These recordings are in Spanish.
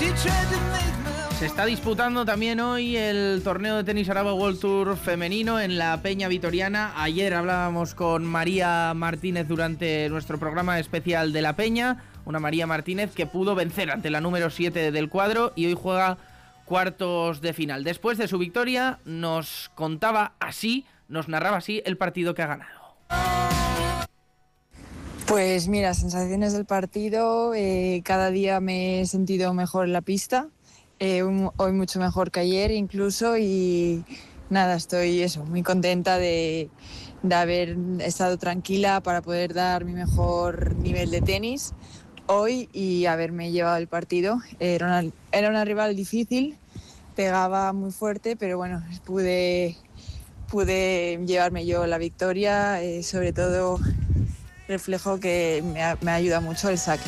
Se está disputando también hoy el torneo de tenis Araba World Tour femenino en la Peña Vitoriana. Ayer hablábamos con María Martínez durante nuestro programa especial de la Peña. Una María Martínez que pudo vencer ante la número 7 del cuadro y hoy juega cuartos de final. Después de su victoria nos contaba así, nos narraba así el partido que ha ganado. Pues mira, sensaciones del partido, cada día me he sentido mejor en la pista, hoy mucho mejor que ayer incluso, y nada, estoy muy contenta de haber estado tranquila para poder dar mi mejor nivel de tenis hoy y haberme llevado el partido. Era una rival difícil, pegaba muy fuerte, pero bueno, pude llevarme yo la victoria, sobre todo reflejo que me ayuda mucho el saque.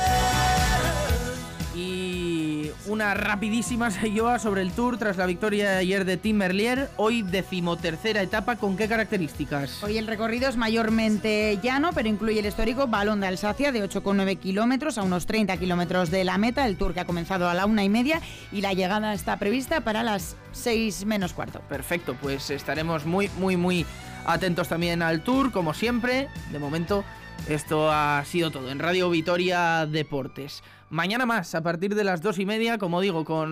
Y una rapidísima Saiyoa sobre el Tour tras la victoria de ayer de Tim Merlier. Hoy 13ª etapa, ¿con qué características? Hoy el recorrido es mayormente llano, pero incluye el histórico Balón de Alsacia de 8,9 kilómetros a unos 30 kilómetros de la meta. El Tour que ha comenzado a la 1:30 y la llegada está prevista para las 6 menos cuarto. Perfecto, pues estaremos muy atentos también al Tour, como siempre. De momento, esto ha sido todo en Radio Vitoria Deportes. Mañana más, a partir de las 2:30, como digo, con